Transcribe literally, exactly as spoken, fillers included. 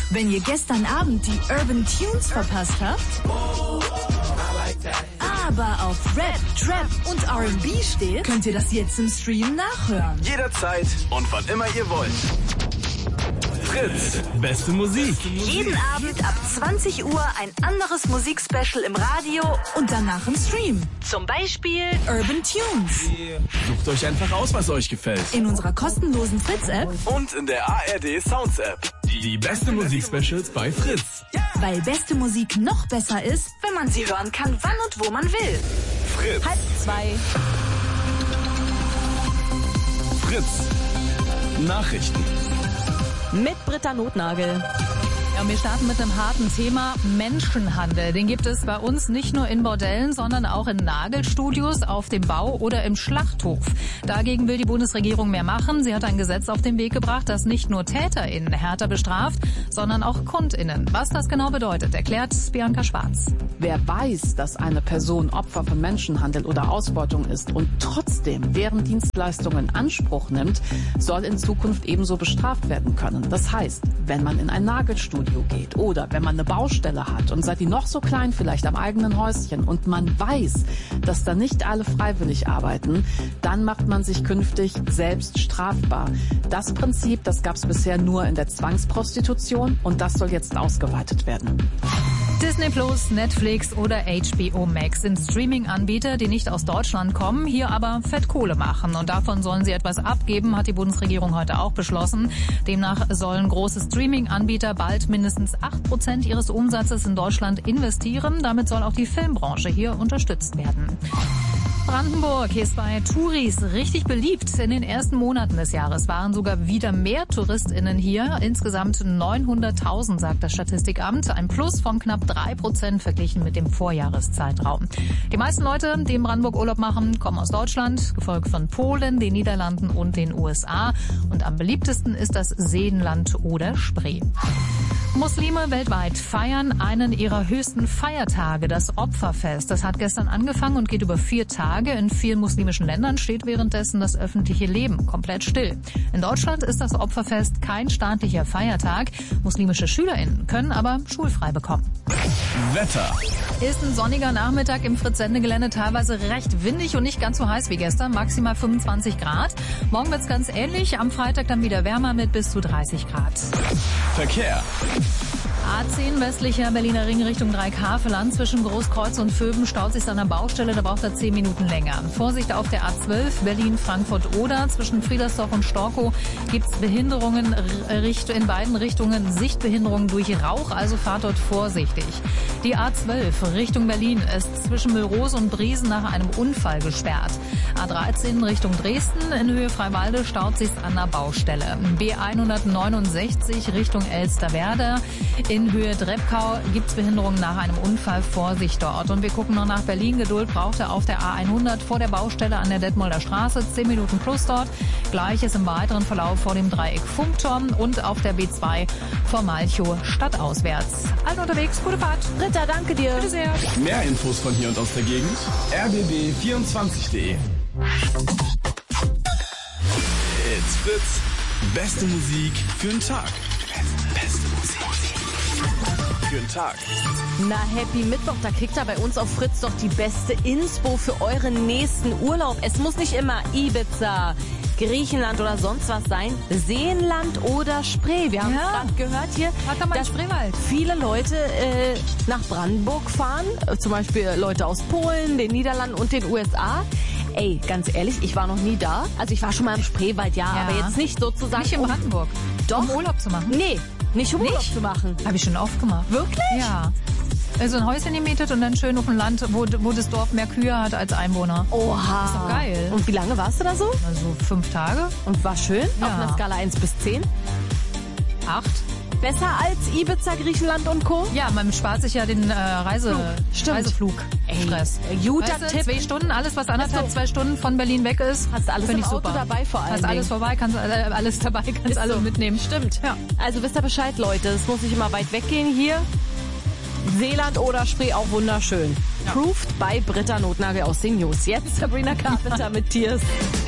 Wenn ihr gestern Abend die Urban Tunes verpasst habt, aber auf Rap, Trap und R and B steht, könnt ihr das jetzt im Stream nachhören. Jederzeit und wann immer ihr wollt. Fritz, beste Musik. Jeden Abend ab zwanzig Uhr ein anderes Musikspecial im Radio und danach im Stream. Zum Beispiel Urban Tunes. Sucht euch einfach aus, was euch gefällt. In unserer kostenlosen Fritz-App und in der A R D Sounds App. Die beste Musikspecials bei Fritz. Weil beste Musik noch besser ist, wenn man sie hören kann, wann und wo man will. Fritz. Halb zwei. Fritz. Nachrichten. Mit Britta Notnagel. Ja, wir starten mit einem harten Thema, Menschenhandel. Den gibt es bei uns nicht nur in Bordellen, sondern auch in Nagelstudios, auf dem Bau oder im Schlachthof. Dagegen will die Bundesregierung mehr machen. Sie hat ein Gesetz auf den Weg gebracht, das nicht nur TäterInnen härter bestraft, sondern auch KundInnen. Was das genau bedeutet, erklärt Bianca Schwarz. Wer weiß, dass eine Person Opfer von Menschenhandel oder Ausbeutung ist und trotzdem deren Dienstleistungen in Anspruch nimmt, soll in Zukunft ebenso bestraft werden können. Das heißt, wenn man in ein Nagelstudio geht oder wenn man eine Baustelle hat und seid ihr noch so klein vielleicht am eigenen Häuschen und man weiß, dass da nicht alle freiwillig arbeiten, dann macht man sich künftig selbst strafbar. Das Prinzip, das gab es bisher nur in der Zwangsprostitution und das soll jetzt ausgeweitet werden. Disney Plus, Netflix oder H B O Max sind Streaming-Anbieter, die nicht aus Deutschland kommen, hier aber Fettkohle machen. Und davon sollen sie etwas abgeben, hat die Bundesregierung heute auch beschlossen. Demnach sollen große Streaming-Anbieter bald mindestens acht Prozent ihres Umsatzes in Deutschland investieren. Damit soll auch die Filmbranche hier unterstützt werden. Brandenburg ist bei Touris richtig beliebt. In den ersten Monaten des Jahres waren sogar wieder mehr TouristInnen hier. Insgesamt neunhunderttausend, sagt das Statistikamt. Ein Plus von knapp drei Prozent verglichen mit dem Vorjahreszeitraum. Die meisten Leute, die in Brandenburg Urlaub machen, kommen aus Deutschland, gefolgt von Polen, den Niederlanden und den U S A. Und am beliebtesten ist das Seenland oder Spree. Muslime weltweit feiern einen ihrer höchsten Feiertage, das Opferfest. Das hat gestern angefangen und geht über vier Tage. In vielen muslimischen Ländern steht währenddessen das öffentliche Leben komplett still. In Deutschland ist das Opferfest kein staatlicher Feiertag. Muslimische SchülerInnen können aber schulfrei bekommen. Wetter. Ist ein sonniger Nachmittag im Fritz-Sendegelände, teilweise recht windig und nicht ganz so heiß wie gestern, maximal fünfundzwanzig Grad. Morgen wird's ganz ähnlich, am Freitag dann wieder wärmer mit bis zu dreißig Grad. Verkehr. A zehn westlicher Berliner Ring Richtung Dreieck-Havelland zwischen Großkreuz und Vöben staut sich an der Baustelle, da braucht er zehn Minuten länger. Vorsicht auf der A zwölf Berlin-Frankfurt-Oder zwischen Friedersdorf und Storkow gibt's Behinderungen in beiden Richtungen, Sichtbehinderungen durch Rauch, also fahrt dort vorsichtig. Die A zwölf Richtung Berlin ist zwischen Mülrose und Briesen nach einem Unfall gesperrt. A dreizehn Richtung Dresden in Höhe Freiwalde staut sich an der Baustelle. B hundertneunundsechzig Richtung Elsterwerda in Höhe Drebkau gibt's Behinderungen nach einem Unfall. Vorsicht dort. Und wir gucken noch nach Berlin. Geduld braucht er auf der A hundert vor der Baustelle an der Detmolder Straße. zehn Minuten plus dort. Gleiches im weiteren Verlauf vor dem Dreieck Funkturm und auf der B zwei vor Malchow stadtauswärts. Allen unterwegs, gute Fahrt. Britta, danke dir. Bitte sehr. Mehr Infos von hier und aus der Gegend. r b b vierundzwanzig punkt de. It's Fritz. Beste Musik für den Tag. Beste Musik für den Tag. Na, Happy Mittwoch, da kriegt ihr bei uns auf Fritz doch die beste Inspo für euren nächsten Urlaub. Es muss nicht immer Ibiza, Griechenland oder sonst was sein. Seenland oder Spree. Wir haben Ja. gerade gehört hier, Hat er mal dass Spreewald. viele Leute äh, nach Brandenburg fahren. Äh, zum Beispiel Leute aus Polen, den Niederlanden und den U S A. Ey, ganz ehrlich, ich war noch nie da. Also ich war schon mal im Spreewald, ja, Ja. aber jetzt nicht sozusagen... Nicht in um- Brandenburg. Doch. Um Urlaub zu machen. Nee, nicht um Urlaub Nicht? zu machen. Habe ich schon oft gemacht. Wirklich? Ja. Also ein Häuschen gemietet und dann schön auf dem Land, wo, wo das Dorf mehr Kühe hat als Einwohner. Oha. ist doch geil. Und wie lange warst du da so? Also fünf Tage, Und war schön? Ja. Auf einer Skala eins bis zehn? acht. Besser als Ibiza, Griechenland und Co.? Ja, man spart sich ja den äh, Reise, Stimmt. Reiseflug. Stress. Ey, guter Weißt du, Tipp. Zwei Stunden, alles was anderthalb, Ist so. zwei Stunden von Berlin weg ist, Hast du alles find im ich Auto super. dabei vor allem. Hast alles vorbei, kannst äh, alles dabei, kannst Ist alles so. mitnehmen. Stimmt. Ja. Also wisst ihr Bescheid, Leute. Es muss nicht immer weit weggehen hier. Seeland oder Spree auch wunderschön. Ja. Proved bei Britta Notnagel aus den News. Jetzt Sabrina Carpenter mit Tears.